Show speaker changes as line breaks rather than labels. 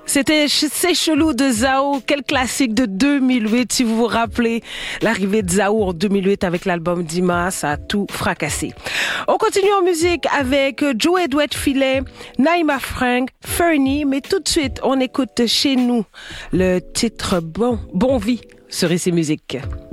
C'était C'est chelou de Zao, quel classique de 2008, si vous vous rappelez. L'arrivée de Zao en 2008 avec l'album Dima, ça a tout fracassé. On continue en musique avec Joey Duet Filet, Naïma Frank, Fernie, mais tout de suite, on écoute chez nous le titre Bon Vie sur ici Musique.